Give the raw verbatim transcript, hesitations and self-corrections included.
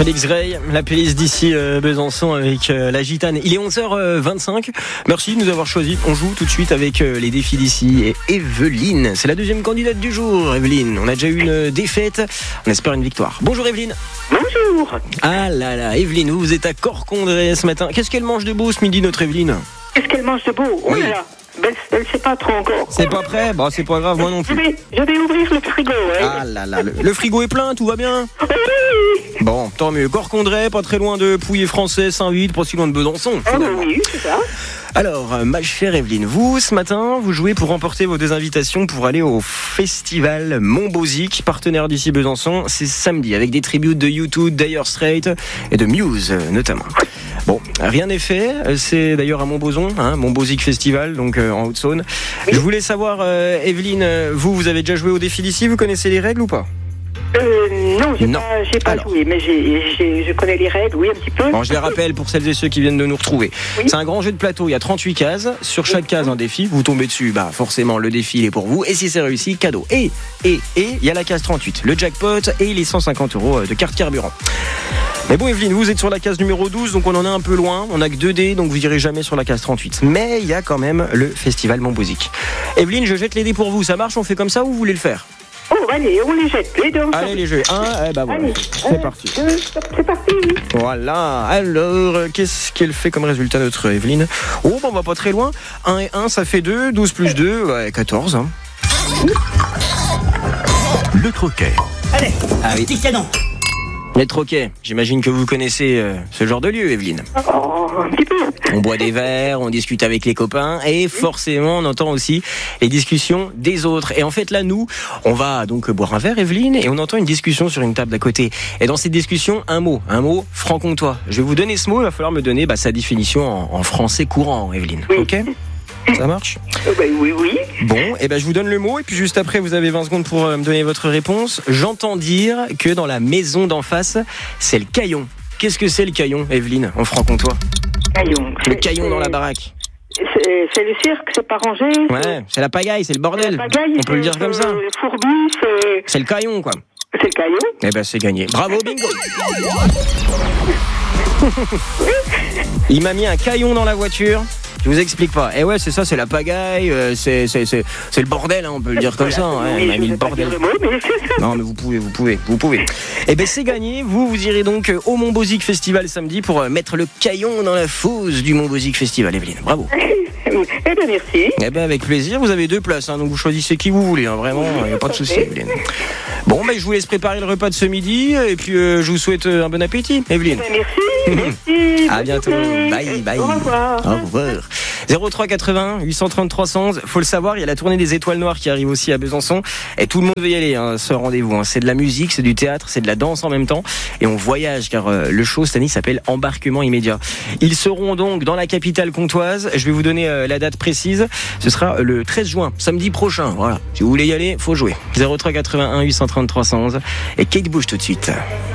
Félix Gray, la playlist d'ici euh, Besançon avec euh, la gitane. Il est onze heures vingt-cinq. Merci de nous avoir choisis. On joue tout de suite avec euh, les défis d'ici et Evelyne. C'est la deuxième candidate du jour, Evelyne. On a déjà eu une défaite. On espère une victoire. Bonjour Evelyne. Bonjour. Ah là là, Evelyne, vous, vous êtes à Corcondray ce matin. Qu'est-ce qu'elle mange de beau ce midi, notre Evelyne? Qu'est-ce qu'elle mange de beau? Oh Oui. là là. Ben, elle ne sait pas trop encore. C'est pas prêt? Bon, c'est pas grave, moi non Je plus. vais, je vais ouvrir le frigo. Hein. Ah là là, le, le frigo est plein, tout va bien? Oui. Bon, tant mieux. Corcondray, pas très loin de Pouilly-Français, Saint-Vite, pas si loin de Besançon. Ah ben finalement. oui, c'est ça. Alors, euh, ma chère Evelyne, vous, ce matin, vous jouez pour remporter vos deux invitations pour aller au festival Montbozig, partenaire d'ici Besançon. C'est samedi, avec des tributes de U deux, Dire Straits et de Muse, euh, notamment. Bon, rien n'est fait. euh, C'est d'ailleurs à Montbozon, hein, Montbozig Festival, donc euh, en Haute-Saône. Oui. Je voulais savoir, euh, Evelyne, euh, vous, vous avez déjà joué au défi d'ici, vous connaissez les règles ou pas? Euh, non, j'ai Non. pas, j'ai pas Alors. joué, mais j'ai, j'ai, je connais les règles, oui, un petit peu. Bon, je les rappelle pour celles et ceux qui viennent de nous retrouver. Oui. C'est un grand jeu de plateau, il y a trente-huit cases. Sur chaque case, un défi. Vous tombez dessus, bah forcément, le défi il est pour vous. Et si c'est réussi, cadeau. Et, et, et, il y a la case trente-huit, le jackpot et les cent cinquante euros de carte carburant. Mais bon, Evelyne, vous êtes sur la case numéro douze, donc on en est un peu loin. On n'a que deux dés, donc vous irez jamais sur la case trente-huit. Mais il y a quand même le festival Montbozig. Evelyne, je jette les dés pour vous. Ça marche? On fait comme ça ou vous voulez le faire? Oh, allez, on les jette, les deux. Allez, les jeux. Un, eh ben voilà. Allez, C'est un, parti. deux, c'est parti. Voilà, alors, euh, qu'est-ce qu'elle fait comme résultat, notre Evelyne? Oh, bon, on va pas très loin. un et un, ça fait deux. douze plus deux, ouais, quatorze. Hein. Le troquet. Allez, Ah un oui. petit canon. Les troquets, j'imagine que vous connaissez euh, ce genre de lieu, Evelyne. Oh, un petit peu. On boit des verres, on discute avec les copains et forcément on entend aussi les discussions des autres. Et en fait là, nous, on va donc boire un verre, Evelyne, et on entend une discussion sur une table d'à côté. Et dans cette discussion, un mot, un mot franc-comtois. Je vais vous donner ce mot, il va falloir me donner bah, sa définition en, en français courant, Evelyne. Oui. Ok ? Ça marche ? Oh, ben, oui, oui. Bon, et ben je vous donne le mot et puis juste après vous avez vingt secondes pour euh, me donner votre réponse. J'entends dire que dans la maison d'en face, c'est le caillon. Qu'est-ce que c'est le caillon, Evelyne, en franc-comtois? Caillon. Le C'est- caillon dans la c'est- baraque. C'est, c'est le cirque, c'est pas rangé. Ouais, c'est la pagaille, c'est le C'est bordel. la pagaille, On peut le c'est- dire comme ça. c'est Le fourbi, c'est, C'est le caillon, quoi. c'est le caillon. Eh ben c'est gagné. Bravo, bingo. Il m'a mis un caillon dans la voiture. Je vous explique pas. Et ouais, c'est ça, c'est la pagaille, euh, c'est, c'est, c'est, c'est le bordel, hein, on peut le dire comme ça. Hein, Oui, il m'a je mis vais le pas bordel. dire le mot, mais c'est ça. Non, mais vous pouvez, vous pouvez, vous pouvez. Eh ben c'est gagné. Vous, vous irez donc au Montbozig Festival samedi pour euh, mettre le caillon dans la fosse du Montbozig Festival, Evelyne. Bravo. Eh bien, merci. Eh ben avec plaisir. Vous avez deux places, hein, donc vous choisissez qui vous voulez. Hein, vraiment, il n'y a pas de souci, Evelyne. Bon, ben je vous laisse préparer le repas de ce midi et puis euh, je vous souhaite euh, un bon appétit, Evelyne. Eh bien, merci. Merci. À Bonne bientôt. journée. Bye, bye. Au revoir. Au revoir. zéro trois quatre-vingts huit cent trente trois cent onze. Faut le savoir, il y a la tournée des Étoiles Noires qui arrive aussi à Besançon. Et tout le monde veut y aller, hein, ce rendez-vous. Hein. C'est de la musique, c'est du théâtre, c'est de la danse en même temps. Et on voyage car euh, le show cette année s'appelle Embarquement immédiat. Ils seront donc dans la capitale comtoise. Je vais vous donner euh, la date précise. Ce sera le treize juin, samedi prochain. Voilà. Si vous voulez y aller, faut jouer. zéro trois quatre-vingt-un huit cent trente trois cent onze. Et Kate Bush tout de suite.